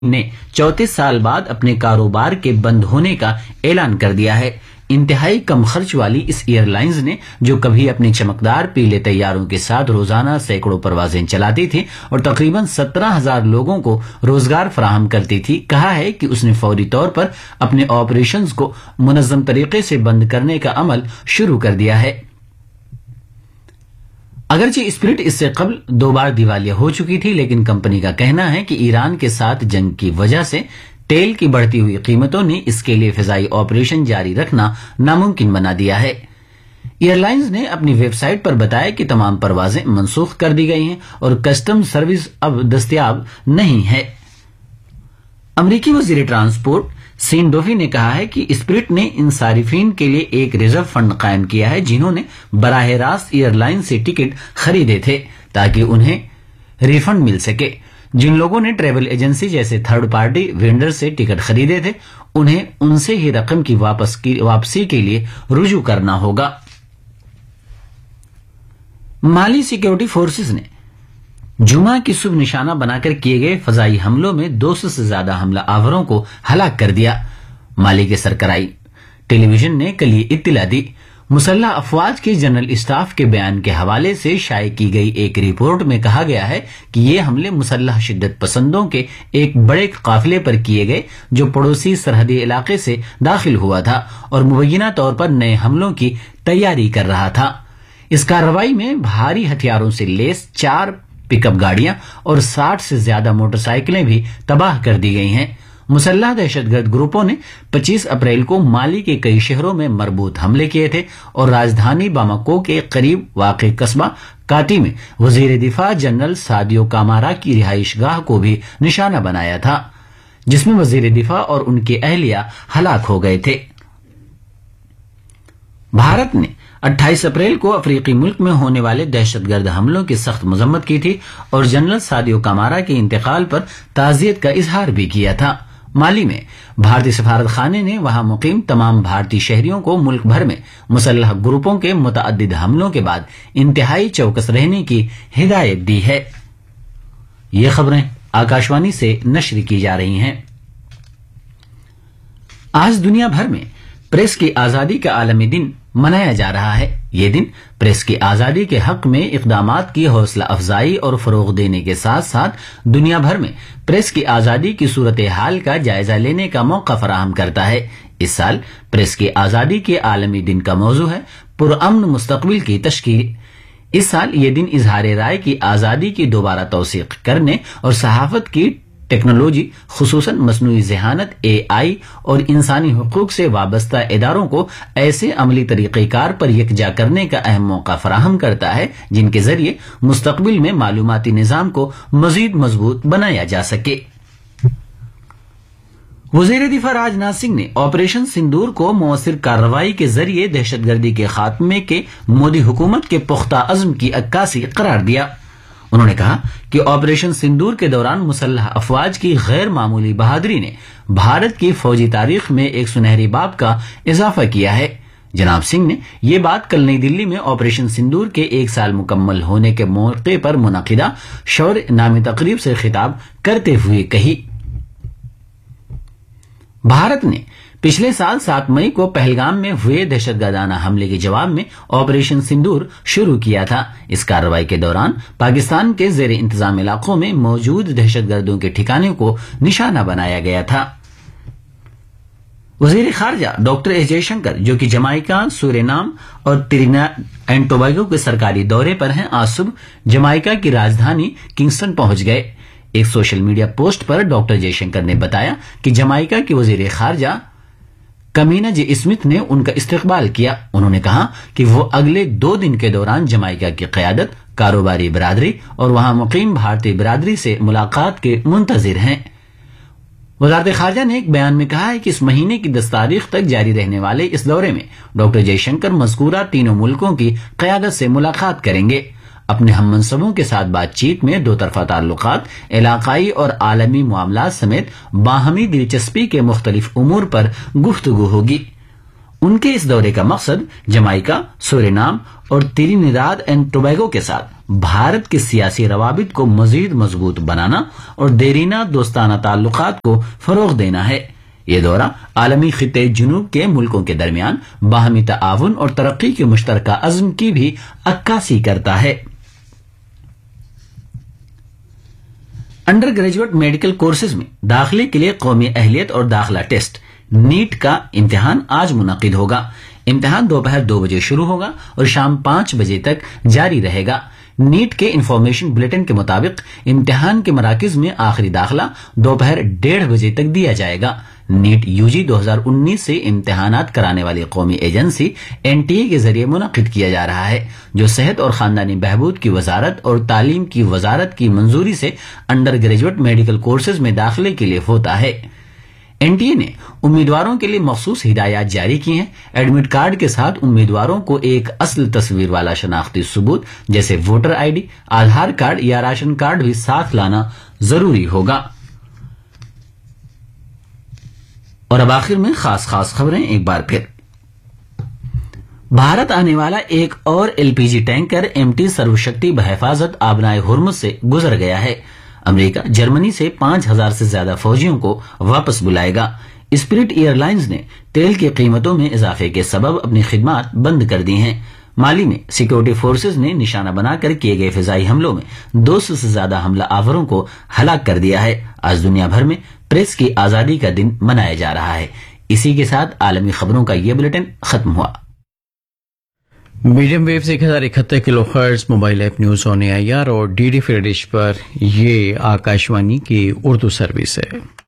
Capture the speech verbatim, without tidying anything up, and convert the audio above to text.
نے چونتیس سال بعد اپنے کاروبار کے بند ہونے کا اعلان کر دیا ہے۔ انتہائی کم خرچ والی اس ایئر لائنز نے جو کبھی اپنی چمکدار پیلے طیاروں کے ساتھ روزانہ سینکڑوں پروازیں چلاتی تھی اور تقریباً سترہ ہزار لوگوں کو روزگار فراہم کرتی تھی، کہا ہے کہ اس نے فوری طور پر اپنے آپریشنز کو منظم طریقے سے بند کرنے کا عمل شروع کر دیا ہے۔ اگرچہ اسپرٹ اس سے قبل دو بار دیوالیہ ہو چکی تھی، لیکن کمپنی کا کہنا ہے کہ ایران کے ساتھ جنگ کی وجہ سے تیل کی بڑھتی ہوئی قیمتوں نے اس کے لیے فضائی آپریشن جاری رکھنا ناممکن بنا دیا ہے۔ ایئر لائنز نے اپنی ویب سائٹ پر بتایا کہ تمام پروازیں منسوخ کر دی گئی ہیں اور کسٹم سروس اب دستیاب نہیں ہے۔ امریکی وزیر ٹرانسپورٹ سین ڈوفی نے کہا ہے کہ اسپرٹ نے ان صارفین کے لیے ایک ریزرو فنڈ قائم کیا ہے جنہوں نے براہ راست ایئر لائن سے ٹکٹ خریدے تھے تاکہ انہیں ریفنڈ مل سکے۔ جن لوگوں نے ٹریول ایجنسی جیسے تھرڈ پارٹی وینڈر سے ٹکٹ خریدے تھے انہیں ان سے ہی رقم کی واپس کی واپسی کے لیے رجوع کرنا ہوگا۔ مالی سیکیورٹی فورسز نے جمعہ کی صبح نشانہ بنا کر کیے گئے فضائی حملوں میں دو سو سے زیادہ حملہ آوروں کو ہلاک کر دیا۔ مالی کے سرکرائی ٹیلی ویژن نے کل یہ اطلاع دی۔ مسلح افواج کے جنرل اسٹاف کے بیان کے حوالے سے شائع کی گئی ایک رپورٹ میں کہا گیا ہے کہ یہ حملے مسلح شدت پسندوں کے ایک بڑے قافلے پر کیے گئے جو پڑوسی سرحدی علاقے سے داخل ہوا تھا اور مبینہ طور پر نئے حملوں کی تیاری کر رہا تھا۔ اس کارروائی میں بھاری ہتھیاروں سے لیس چار پک اپ گاڑیاں اور ساٹھ سے زیادہ موٹر سائیکلیں بھی تباہ کر دی گئی ہیں۔ مسلح دہشت گرد گروپوں نے پچیس اپریل کو مالی کے کئی شہروں میں مربوط حملے کیے تھے اور راجدھانی باماکو کے قریب واقع قصبہ کاٹی میں وزیر دفاع جنرل سادیو کامارا کی رہائش گاہ کو بھی نشانہ بنایا تھا، جس میں وزیر دفاع اور ان کے اہلیہ ہلاک ہو گئے تھے۔ بھارت نے اٹھائیس اپریل کو افریقی ملک میں ہونے والے دہشت گرد حملوں کی سخت مذمت کی تھی اور جنرل سادیو کامارا کے انتقال پر تعزیت کا اظہار بھی کیا تھا۔ مالی میں بھارتی سفارت خانے نے وہاں مقیم تمام بھارتی شہریوں کو ملک بھر میں مسلح گروپوں کے متعدد حملوں کے بعد انتہائی چوکس رہنے کی ہدایت دی ہے۔ یہ خبریں آکاشوانی سے نشر کی جا رہی ہیں۔ آج دنیا بھر میں پریس کی آزادی کا عالمی دن منایا جا رہا ہے۔ یہ دن پریس کی آزادی کے حق میں اقدامات کی حوصلہ افزائی اور فروغ دینے کے ساتھ ساتھ دنیا بھر میں پریس کی آزادی کی صورتحال کا جائزہ لینے کا موقع فراہم کرتا ہے۔ اس سال پریس کی آزادی کے عالمی دن کا موضوع ہے پرامن مستقبل کی تشکیل۔ اس سال یہ دن اظہار رائے کی آزادی کی دوبارہ توثیق کرنے اور صحافت کی ٹیکنالوجی خصوصاً مصنوعی ذہانت اے آئی اور انسانی حقوق سے وابستہ اداروں کو ایسے عملی طریقہ کار پر یکجا کرنے کا اہم موقع فراہم کرتا ہے جن کے ذریعے مستقبل میں معلوماتی نظام کو مزید مضبوط بنایا جا سکے۔ وزیر دفاع راج ناتھ سنگھ نے آپریشن سندور کو مؤثر کارروائی کے ذریعے دہشت گردی کے خاتمے کے مودی حکومت کے پختہ عزم کی عکاسی قرار دیا۔ انہوں نے کہا کہ آپریشن سندور کے دوران مسلح افواج کی غیر معمولی بہادری نے بھارت کی فوجی تاریخ میں ایک سنہری باب کا اضافہ کیا ہے۔ جناب سنگھ نے یہ بات کل نئی دلی میں آپریشن سندور کے ایک سال مکمل ہونے کے موقع پر منعقدہ شوریا نامی تقریب سے خطاب کرتے ہوئے کہی۔ بھارت نے پچھلے سال سات مئی کو پہلگام میں ہوئے دہشت گردانہ حملے کے جواب میں آپریشن سندور شروع کیا تھا۔ اس کارروائی کے دوران پاکستان کے زیر انتظام علاقوں میں موجود دہشت گردوں کے ٹھکانے کو نشانہ بنایا گیا تھا۔ وزیر خارجہ ڈاکٹر ایس جے شنکر جو کہ جمائیکا، سورینام اور ٹرینیڈاڈ اینڈ ٹوباگو کے سرکاری دورے پر ہیں، آج صبح جمائیکا کی راجدھانی کنگسٹن پہنچ گئے۔ ایک سوشل میڈیا پوسٹ پر ڈاکٹر جے شنکر نے بتایا کہ جمائیکا کی وزیر خارجہ کمینا جے اسمتھ نے ان کا استقبال کیا۔ انہوں نے کہا کہ وہ اگلے دو دن کے دوران جمائیکا کی قیادت، کاروباری برادری اور وہاں مقیم بھارتی برادری سے ملاقات کے منتظر ہیں۔ وزارت خارجہ نے ایک بیان میں کہا ہے کہ اس مہینے کی دس تاریخ تک جاری رہنے والے اس دورے میں ڈاکٹر جے شنکر مذکورہ تینوں ملکوں کی قیادت سے ملاقات کریں گے۔ اپنے ہم منصبوں کے ساتھ بات چیت میں دو طرفہ تعلقات، علاقائی اور عالمی معاملات سمیت باہمی دلچسپی کے مختلف امور پر گفتگو ہوگی۔ ان کے اس دورے کا مقصد جمائکا، سورینام اور ٹرینیداد اینڈ ٹوبیگو کے ساتھ بھارت کے سیاسی روابط کو مزید مضبوط بنانا اور دیرینہ دوستانہ تعلقات کو فروغ دینا ہے۔ یہ دورہ عالمی خطے جنوب کے ملکوں کے درمیان باہمی تعاون اور ترقی کے مشترکہ عزم کی بھی عکاسی کرتا ہے۔ انڈر گریجویٹ میڈیکل کورسز میں داخلے کے لیے قومی اہلیت اور داخلہ ٹیسٹ نیٹ کا امتحان آج منعقد ہوگا۔ امتحان دوپہر دو بجے شروع ہوگا اور شام پانچ بجے تک جاری رہے گا۔ نیٹ کے انفارمیشن بلیٹن کے مطابق امتحان کے مراکز میں آخری داخلہ دوپہر ڈیڑھ بجے تک دیا جائے گا۔ نیٹ یو جی دو ہزار انیس سے امتحانات کرانے والی قومی ایجنسی این ٹی اے کے ذریعے منعقد کیا جا رہا ہے، جو صحت اور خاندانی بہبود کی وزارت اور تعلیم کی وزارت کی منظوری سے انڈر گریجویٹ میڈیکل کورسز میں داخلے کے لیے ہوتا ہے۔ این ٹی اے نے امیدواروں کے لیے مخصوص ہدایات جاری کی ہیں۔ ایڈمٹ کارڈ کے ساتھ امیدواروں کو ایک اصل تصویر والا شناختی ثبوت جیسے voter I D, Aadhaar card یا راشن کارڈ بھی ساتھ لانا ضروری ہوگا۔ اور اب آخر میں خاص خاص خبریں ایک بار پھر۔ بھارت آنے والا ایک اور ایل پی جی ٹینکر ایم ٹی سرو شکتی بحفاظت آبنائے ہرمز سے گزر گیا ہے۔ امریکہ جرمنی سے پانچ ہزار سے زیادہ فوجیوں کو واپس بلائے گا۔ اسپرٹ ایئر لائنز نے تیل کی قیمتوں میں اضافے کے سبب اپنی خدمات بند کر دی ہیں۔ مالی میں سیکورٹی فورسز نے نشانہ بنا کر کیے گئے فضائی حملوں میں دو سو سے زیادہ حملہ آوروں کو ہلاک کر دیا ہے۔ آج دنیا بھر میں پریس کی آزادی کا دن منایا جا رہا ہے۔ اسی کے ساتھ عالمی خبروں کا یہ بلیٹن ختم ہوا۔ میڈیم ویوز ایک ہزار اکہتر کلو hertz mobile app news on a I R اور ڈی ڈی فری ڈش پر یہ آکاشوانی کی اردو سروس ہے۔